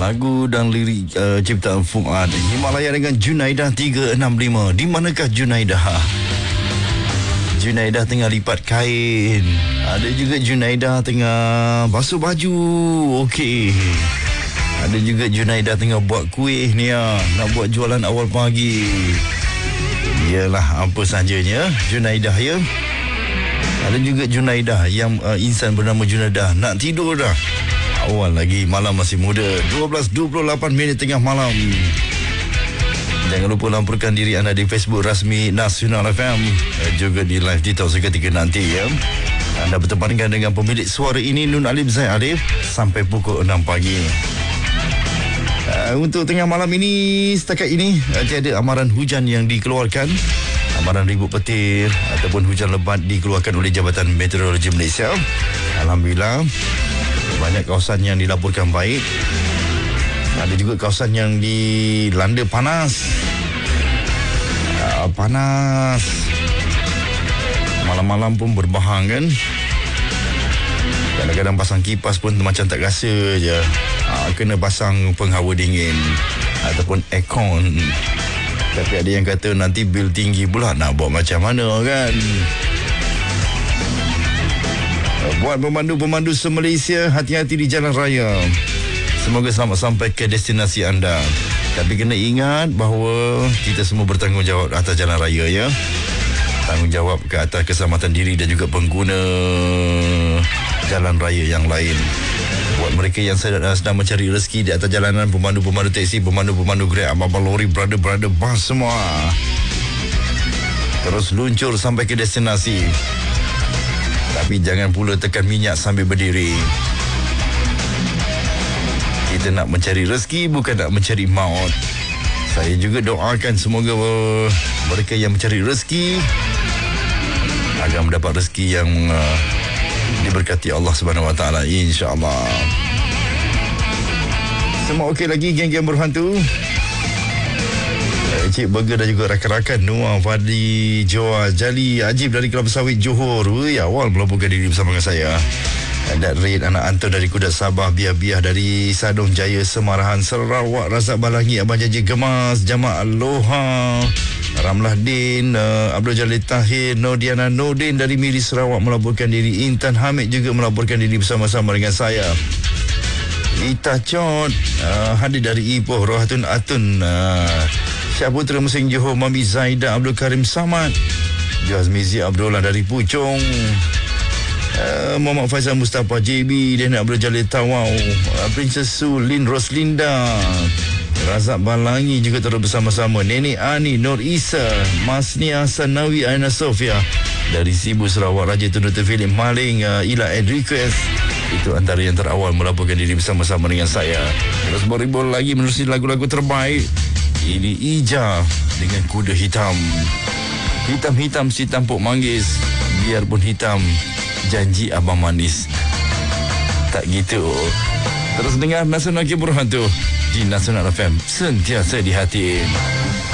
Lagu dan lirik ciptaan Fuad Himalaya dengan Junaidah 365. Di manakah Junaidah? Junaidah tengah lipat kain. Ada juga Junaidah tengah basuh baju. Okey. Ada juga Junaidah tengah buat kuih ni ya. Nak buat jualan awal pagi. Yalah, apa sajanya Junaidah ya. Ada juga Junaidah yang insan bernama Junaidah nak tidur dah. Awal lagi, malam masih muda. 12.28 minit tengah malam. Jangan lupa lampukan diri anda di Facebook rasmi Nasional FM, juga di live di tahun seketika nanti ya. Anda bertemankan dengan pemilik suara ini, Nun Alif Zaid Alif, sampai pukul 6 pagi. Untuk tengah malam ini, setakat ini tiada amaran hujan yang dikeluarkan. Amaran ribut petir ataupun hujan lebat dikeluarkan oleh Jabatan Meteorologi Malaysia. Alhamdulillah, banyak kawasan yang dilaporkan baik. Ada juga kawasan yang dilanda panas. Panas. Malam-malam pun berbahang kan. Kadang-kadang pasang kipas pun macam tak rasa je. Kena pasang penghawa dingin ataupun aircon. Tapi ada yang kata nanti bil tinggi pula, nak buat macam mana kan. Buat pemandu-pemandu se-Malaysia, hati-hati di jalan raya. Semoga selamat sampai ke destinasi anda. Tapi kena ingat bahawa kita semua bertanggungjawab atas jalan raya ya. Tanggungjawab ke atas keselamatan diri dan juga pengguna jalan raya yang lain. Buat mereka yang sedang mencari rezeki di atas jalanan, pemandu-pemandu teksi, pemandu-pemandu Grab, abang-abang lori, brother-brother bus semua, terus luncur sampai ke destinasi. Tapi jangan pula tekan minyak sambil berdiri. Kita nak mencari rezeki, bukan nak mencari maut. Saya juga doakan semoga mereka yang mencari rezeki agar mendapat rezeki yang diberkati Allah Subhanahu Wa Taala, insya-Allah. Semua okey lagi geng-geng berhantu. Cik Burger dan juga rakan-rakan Noah, Fadli, Joa, Jali, Ajib dari Kelapa Sawit Johor. Awal melaporkan diri bersama dengan saya. Dan Red anak Anton dari Kudat Sabah, Biah-Biah dari Sadong Jaya Semarahan Sarawak, Razak Balangi, Abang Jaji Gemas, Jamal Aloha, Ramlah Din, Abdul Jalil Tahir, Nordiana Nordin dari Miri Sarawak melaporkan diri. Intan Hamid juga melaporkan diri bersama-sama dengan saya. Ita Chot hadir dari Ipoh, Rohatun Atun, Syaputra Mesing Johor, Mami Zaida, Abdul Karim Samad, Jazmizi Abdullah dari Puchong, Muhammad Faizal Mustafa JB, dan Abdul Jalil Tawau, Princess Su, Lin Roslinda, Razak Balangi juga terus bersama-sama. Nenek Ani, Nur Isa, Masnia Sanawi, Aina Sofia dari Sibu Sarawak, Raja Tun Dr. Philip Maling, Ila Ed Request. Itu antara yang terawal melaporkan diri bersama-sama dengan saya. Terus beribul lagi menerusi lagu-lagu terbaik. Ini Ija dengan Kuda Hitam. Hitam-hitam si tampuk manggis, biarpun hitam janji abang manis. Tak gitu. Terus dengar Nasional Berhantu di Nasional FM, sentiasa di hati.